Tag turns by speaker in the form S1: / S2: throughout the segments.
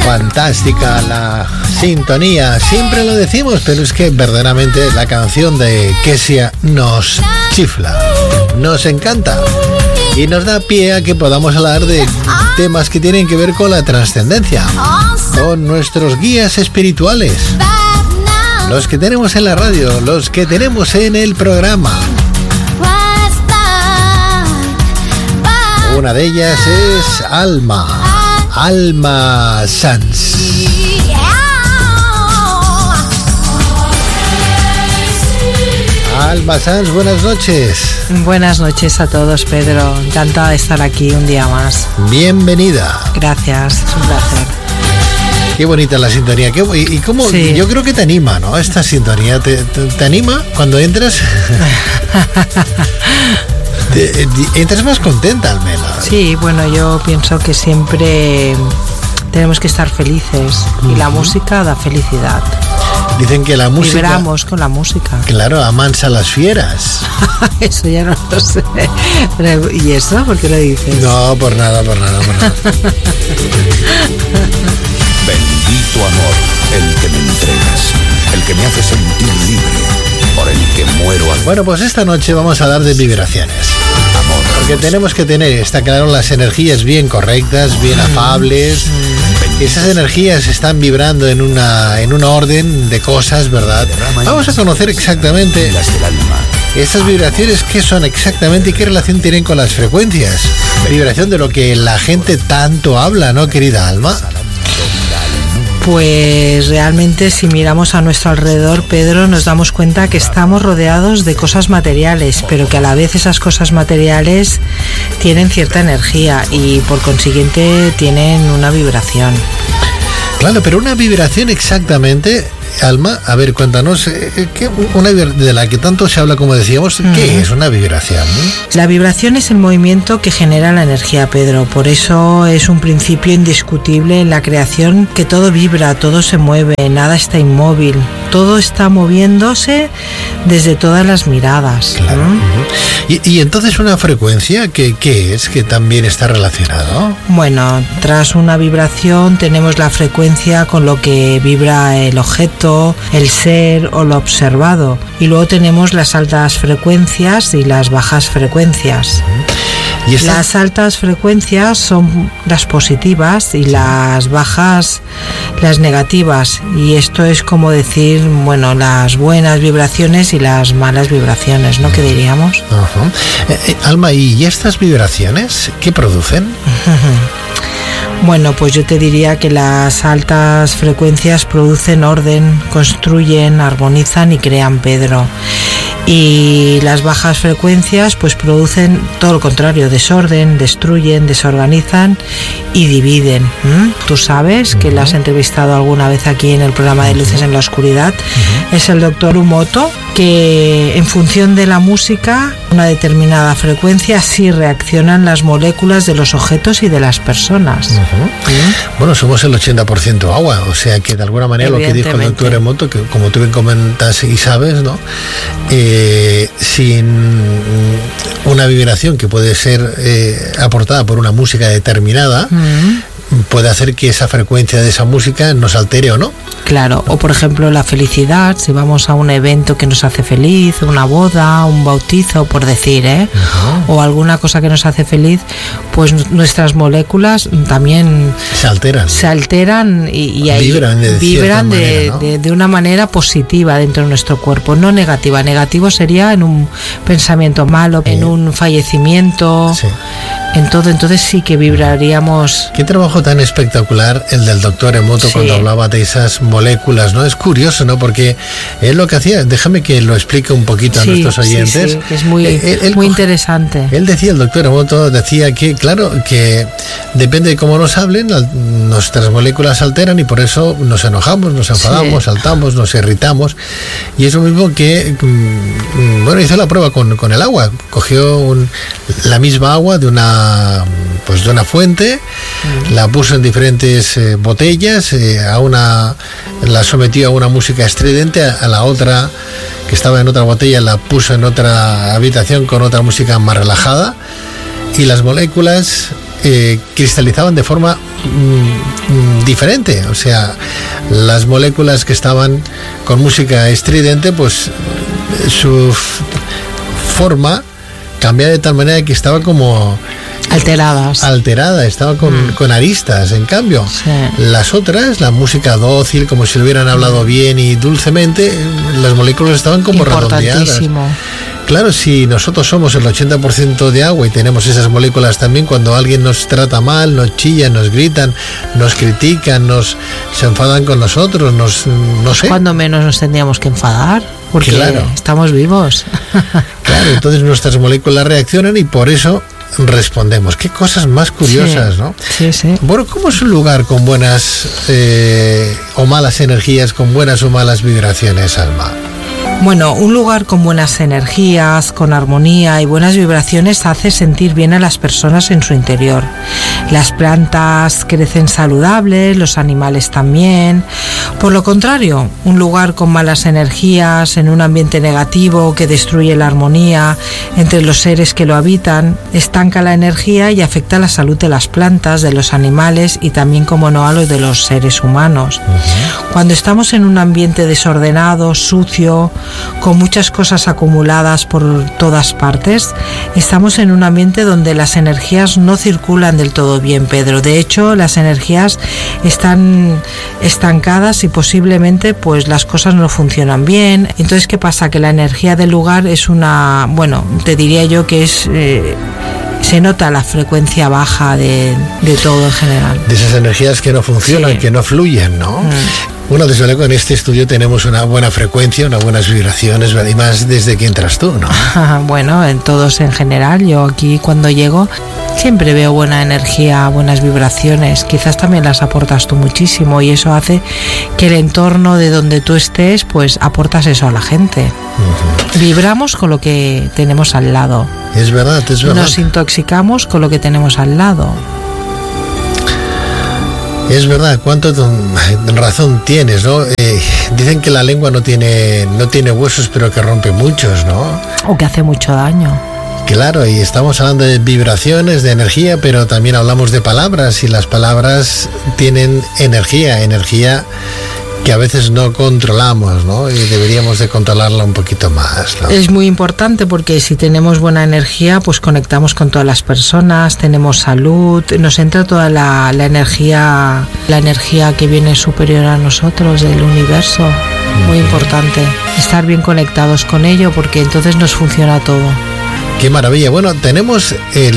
S1: Fantástica la sintonía, siempre lo decimos, pero es que verdaderamente la canción de Kessia nos chifla, nos encanta y nos da pie a que podamos hablar de temas que tienen que ver con la trascendencia, con nuestros guías espirituales, los que tenemos en la radio, los que tenemos en el programa. Una de ellas es Alma Sanz. Alma Sanz, buenas noches.
S2: Buenas noches a todos, Pedro. Encantada de estar aquí un día más.
S1: Bienvenida.
S2: Gracias, es un placer.
S1: Qué bonita la sintonía. Y cómo, sí. Yo creo que te anima, ¿no? Esta sintonía. ¿Te anima cuando entras? Entras más contenta, al menos.
S2: Sí, bueno, yo pienso que siempre tenemos que estar felices y la música da felicidad.
S1: Dicen que la música...
S2: Vibramos con la música.
S1: Claro, amansa las fieras.
S2: Eso ya no lo sé. ¿Y eso? ¿Por qué lo dices?
S1: No, por nada.
S3: Bendito amor, el que me entregas, el que me hace sentir libre, por el que muero al...
S1: Bueno, pues esta noche vamos a hablar de vibraciones.
S3: Amor.
S1: Porque tenemos que tener, está claro, las energías bien correctas, bien afables. Esas energías están vibrando en un orden de cosas, ¿verdad? Vamos a conocer exactamente estas vibraciones, qué son exactamente y qué relación tienen con las frecuencias. Vibración de lo que la gente tanto habla, ¿no, querida Alma?
S2: Pues realmente si miramos a nuestro alrededor, Pedro, nos damos cuenta que estamos rodeados de cosas materiales, pero que a la vez esas cosas materiales tienen cierta energía y por consiguiente tienen una vibración.
S1: Claro, pero una vibración exactamente, Alma, a ver, cuéntanos, una de la que tanto se habla, como decíamos, ¿qué es una vibración?
S2: La vibración es el movimiento que genera la energía, Pedro, por eso es un principio indiscutible en la creación, que todo vibra, todo se mueve, nada está inmóvil, todo está moviéndose desde todas las miradas.
S1: Claro. Y entonces una frecuencia, ¿qué es? Que también está relacionado.
S2: Bueno, tras una vibración tenemos la frecuencia con lo que vibra el objeto, el ser o lo observado. Y luego tenemos las altas frecuencias y las bajas frecuencias. Las altas frecuencias son las positivas y las bajas las negativas, y esto es como decir, bueno, las buenas vibraciones y las malas vibraciones, ¿no? ¿Qué diríamos?
S1: Alma, ¿y estas vibraciones qué producen?
S2: Bueno, pues yo te diría que las altas frecuencias producen orden, construyen, armonizan y crean, Pedro. Y las bajas frecuencias pues producen todo lo contrario, desorden, destruyen, desorganizan y dividen. Tú sabes que la has entrevistado alguna vez aquí en el programa de Luces en la Oscuridad. Es el doctor Emoto, que en función de la música, una determinada frecuencia, sí reaccionan las moléculas de los objetos y de las personas.
S1: Bueno, somos el 80% agua, o sea que de alguna manera lo que dijo el doctor Emoto, que como tú bien comentas y sabes, ¿no? Sin una vibración que puede ser aportada por una música determinada, puede hacer que esa frecuencia de esa música nos altere o no.
S2: Claro, o por ejemplo la felicidad, si vamos a un evento que nos hace feliz, una boda, un bautizo, por decir, o alguna cosa que nos hace feliz, pues nuestras moléculas también se alteran y ahí vibran de una manera positiva dentro de nuestro cuerpo, no negativa. Negativo sería en un pensamiento malo, en un fallecimiento, en todo. Entonces sí que vibraríamos.
S1: Qué trabajo tan espectacular el del doctor Emoto cuando hablaba de esas moléculas, ¿no? Es curioso, ¿no? Porque él lo que hacía, déjame que lo explique un poquito a nuestros oyentes.
S2: Sí, es muy interesante.
S1: Él decía, el doctor Emoto decía que, claro, que depende de cómo nos hablen, nuestras moléculas alteran y por eso nos enojamos, nos enfadamos, saltamos, nos irritamos. Y es lo mismo que, bueno, hizo la prueba con el agua. Cogió la misma agua de una fuente, la puso en diferentes botellas, la sometió a una música estridente, a la otra que estaba en otra botella la puso en otra habitación con otra música más relajada, y las moléculas cristalizaban de forma diferente. O sea, las moléculas que estaban con música estridente, pues su forma cambiaba de tal manera que estaba como alterada, estaba con aristas. En cambio, las otras, la música dócil, como si lo hubieran hablado bien y dulcemente, las moléculas estaban como redondeadas. Claro, si nosotros somos el 80% de agua y tenemos esas moléculas también, cuando alguien nos trata mal, nos chillan, nos gritan, nos critican, se enfadan con nosotros, no sé.
S2: Cuando menos nos tendríamos que enfadar, porque estamos vivos.
S1: Claro, entonces nuestras moléculas reaccionan y por eso respondemos. Qué cosas más curiosas, ¿no?
S2: Sí, sí.
S1: Bueno, ¿cómo es un lugar con buenas o malas energías, con buenas o malas vibraciones, Alma?
S2: Bueno, un lugar con buenas energías, con armonía y buenas vibraciones hace sentir bien a las personas en su interior. Las plantas crecen saludables, los animales también. Por lo contrario, un lugar con malas energías, en un ambiente negativo que destruye la armonía entre los seres que lo habitan, estanca la energía y afecta la salud de las plantas, de los animales y también, como no, a los de los seres humanos. Cuando estamos en un ambiente desordenado, sucio, con muchas cosas acumuladas por todas partes, estamos en un ambiente donde las energías no circulan del todo bien, Pedro. De hecho, las energías están estancadas y posiblemente pues las cosas no funcionan bien. Entonces, ¿qué pasa? Que la energía del lugar es te diría yo que es... se nota la frecuencia baja de todo en general.
S1: De esas energías que no funcionan, que no fluyen, ¿no? Bueno, desde luego en este estudio tenemos una buena frecuencia, unas buenas vibraciones, y más desde que entras tú, ¿no?
S2: Bueno, en todos en general. Yo aquí cuando llego siempre veo buena energía, buenas vibraciones. Quizás también las aportas tú muchísimo y eso hace que el entorno de donde tú estés, pues aportas eso a la gente. Vibramos con lo que tenemos al lado.
S1: Es verdad, es verdad.
S2: Nos intoxicamos con lo que tenemos al lado.
S1: Es verdad, cuánto razón tienes, ¿no? Dicen que la lengua no tiene huesos, pero que rompe muchos, ¿no?
S2: O que hace mucho daño.
S1: Claro, y estamos hablando de vibraciones, de energía, pero también hablamos de palabras, y las palabras tienen energía que a veces no controlamos, ¿no? Y deberíamos de controlarla un poquito más, ¿no?
S2: Es muy importante porque si tenemos buena energía, pues conectamos con todas las personas, tenemos salud, nos entra toda la energía que viene superior a nosotros del universo. Muy importante estar bien conectados con ello porque entonces nos funciona todo.
S1: Qué maravilla. Bueno, tenemos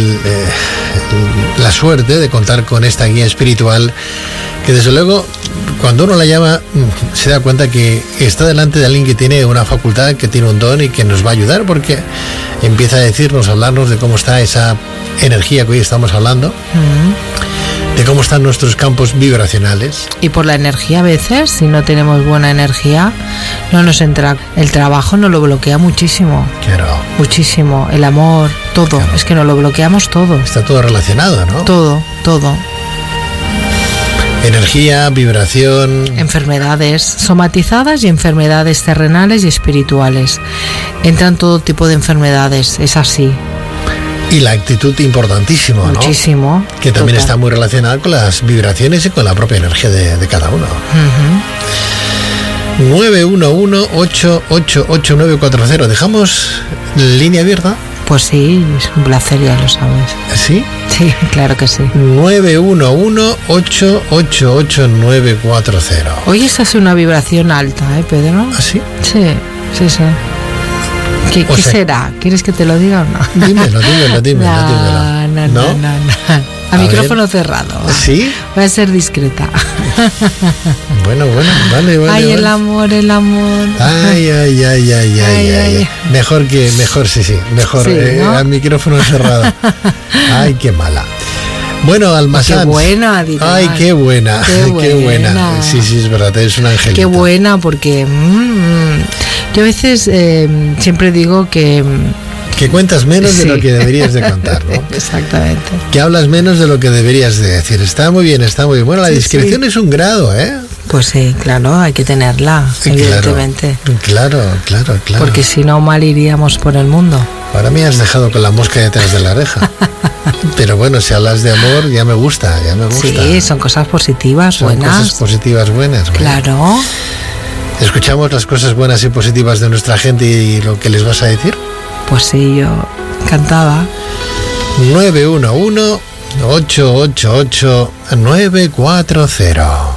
S1: la suerte de contar con esta guía espiritual que desde luego cuando uno la llama se da cuenta que está delante de alguien que tiene una facultad, que tiene un don y que nos va a ayudar, porque empieza a decirnos, a hablarnos de cómo está esa energía que hoy estamos hablando, de cómo están nuestros campos vibracionales.
S2: Y por la energía a veces, si no tenemos buena energía, no nos entra. El trabajo nos lo bloquea muchísimo.
S1: Claro.
S2: Muchísimo. El amor, todo. Claro. Es que nos lo bloqueamos todo.
S1: Está todo relacionado, ¿no?
S2: Todo.
S1: Energía, vibración...
S2: Enfermedades somatizadas y enfermedades terrenales y espirituales. Entran todo tipo de enfermedades, es así.
S1: Y la actitud importantísimo, ¿no?
S2: Muchísimo.
S1: Que también está muy relacionada con las vibraciones y con la propia energía de cada uno. 911-888-940. ¿Dejamos línea abierta?
S2: Pues sí, es un placer, ya lo sabes.
S1: ¿Sí?
S2: Sí, claro que sí.
S1: 911-888-940.
S2: Hoy esa es una vibración alta, ¿Pedro?
S1: ¿Ah, sí?
S2: Sí. ¿Qué será? ¿Quieres que te lo diga o no?
S1: Dímelo.
S2: No. A micrófono cerrado.
S1: ¿Sí?
S2: Voy a ser discreta.
S1: Bueno, vale.
S2: Ay, el amor.
S1: Ay. Mejor, sí. Mejor,
S2: sí, ¿no?
S1: A micrófono cerrado. Ay, qué mala. Bueno, Alma Sanz.
S2: Qué buena, dirás.
S1: Ay, qué buena. Sí, es verdad, es un angelito.
S2: Qué buena, porque yo a veces siempre digo que
S1: cuentas menos de lo que deberías de contar, ¿no?
S2: Exactamente.
S1: Que hablas menos de lo que deberías de decir. Está muy bien. Bueno, la discreción es un grado, ¿eh?
S2: Pues sí, claro, hay que tenerla, evidentemente.
S1: Claro.
S2: Porque si no, mal iríamos por el mundo.
S1: Para mí has dejado con la mosca detrás de la oreja. Pero bueno, si hablas de amor, ya me gusta.
S2: Sí, son cosas positivas, buenas.
S1: Cosas positivas, buenas.
S2: Claro.
S1: ¿Escuchamos las cosas buenas y positivas de nuestra gente y lo que les vas a decir?
S2: Pues sí, yo encantada.
S1: 911-888-940